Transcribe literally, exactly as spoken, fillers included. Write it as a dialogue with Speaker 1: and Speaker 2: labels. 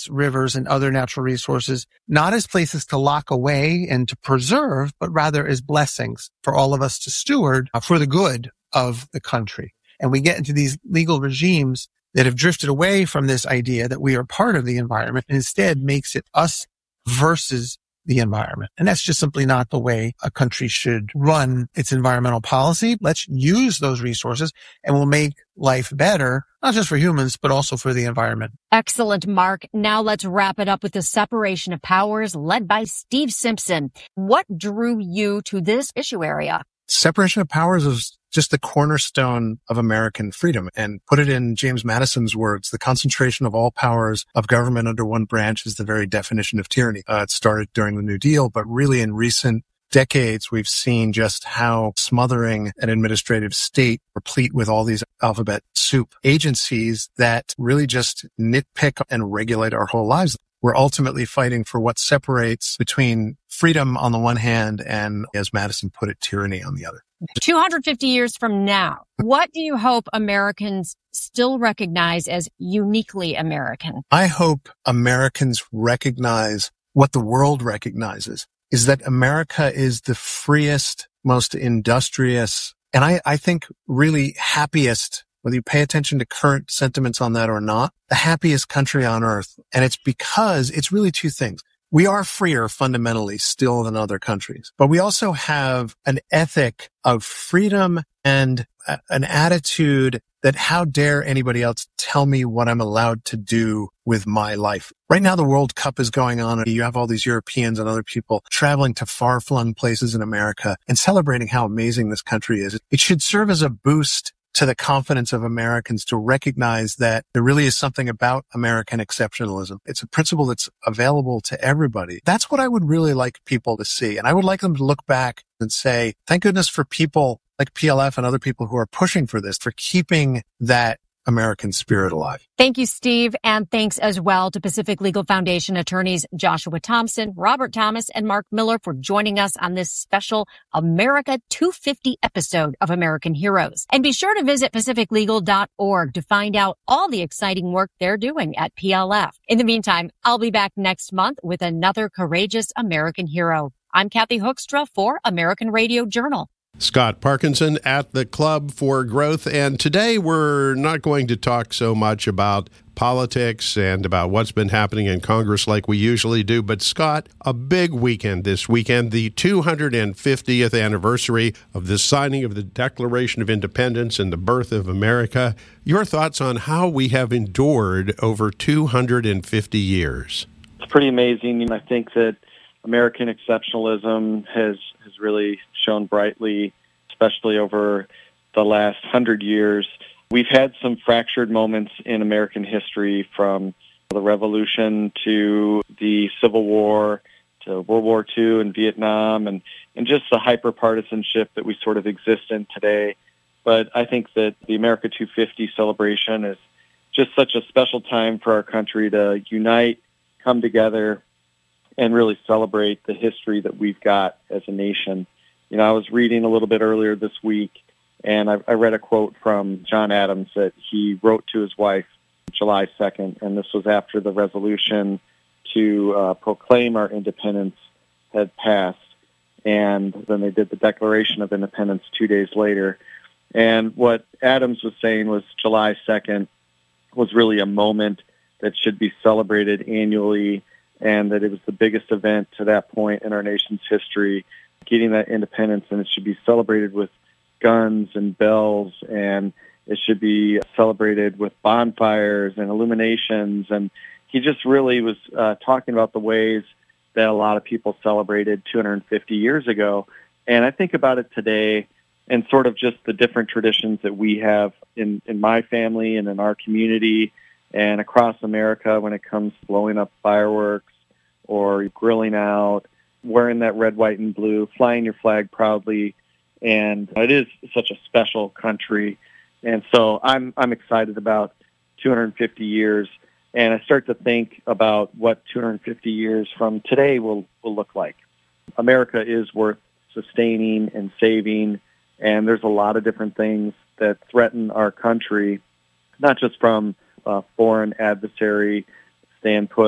Speaker 1: forests, rivers, and other natural resources, not as places to lock away and to preserve, but rather as blessings for all of us to steward uh, for the good of the country. And we get into these legal regimes that have drifted away from this idea that we are part of the environment and instead makes it us versus the environment. And that's just simply not the way a country should run its environmental policy. Let's use those resources and we'll make life better, not just for humans, but also for the environment.
Speaker 2: Excellent, Mark. Now let's wrap it up with the separation of powers led by Steve Simpson. What drew you to this issue area?
Speaker 3: Separation of powers is just the cornerstone of American freedom. And put it in James Madison's words, the concentration of all powers of government under one branch is the very definition of tyranny. Uh, it started during the New Deal, but really in recent decades, we've seen just how smothering an administrative state replete with all these alphabet soup agencies that really just nitpick and regulate our whole lives. We're ultimately fighting for what separates between freedom on the one hand and, as Madison put it, tyranny on the other.
Speaker 2: two hundred fifty years from now, what do you hope Americans still recognize as uniquely American?
Speaker 3: I hope Americans recognize what the world recognizes, is that America is the freest, most industrious, and I, I think really happiest, whether you pay attention to current sentiments on that or not, the happiest country on earth. And it's because it's really two things. We are freer fundamentally still than other countries, but we also have an ethic of freedom and a, an attitude that how dare anybody else tell me what I'm allowed to do with my life. Right now, the World Cup is going on. You have all these Europeans and other people traveling to far-flung places in America and celebrating how amazing this country is. It should serve as a boost to the confidence of Americans to recognize that there really is something about American exceptionalism. It's a principle that's available to everybody. That's what I would really like people to see. And I would like them to look back and say, thank goodness for people like P L F and other people who are pushing for this, for keeping that American spirit alive.
Speaker 2: Thank you, Steve. And thanks as well to Pacific Legal Foundation attorneys Joshua Thompson, Robert Thomas, and Mark Miller for joining us on this special America two fifty episode of American Heroes. And be sure to visit pacific legal dot org to find out all the exciting work they're doing at P L F. In the meantime, I'll be back next month with another courageous American hero. I'm Kathy Hoekstra for American Radio Journal.
Speaker 4: Scott Parkinson at the Club for Growth. And today we're not going to talk so much about politics and about what's been happening in Congress like we usually do. But Scott, a big weekend this weekend, the two hundred fiftieth anniversary of the signing of the Declaration of Independence and the birth of America. Your thoughts on how we have endured over two hundred fifty years?
Speaker 5: It's pretty amazing. And I think that American exceptionalism has, has really shone brightly, especially over the last hundred years. We've had some fractured moments in American history, from the Revolution to the Civil War to World War Two and Vietnam, and, and just the hyper-partisanship that we sort of exist in today. But I think that the America two fifty celebration is just such a special time for our country to unite, come together, and really celebrate the history that we've got as a nation. You know, I was reading a little bit earlier this week, and I, I read a quote from John Adams that he wrote to his wife July second, and this was after the resolution to uh, proclaim our independence had passed, and then they did the Declaration of Independence two days later. And what Adams was saying was July second was really a moment that should be celebrated annually, and that it was the biggest event to that point in our nation's history, getting that independence, and it should be celebrated with guns and bells, and it should be celebrated with bonfires and illuminations. And he just really was uh, talking about the ways that a lot of people celebrated two hundred fifty years ago. And I think about it today and sort of just the different traditions that we have in, in my family and in our community and across America when it comes to blowing up fireworks or grilling out, wearing that red, white, and blue, flying your flag proudly. And it is such a special country. And so I'm I'm excited about two hundred fifty years. And I start to think about what two hundred fifty years from today will, will look like. America is worth sustaining and saving. And there's a lot of different things that threaten our country, not just from a foreign adversary standpoint,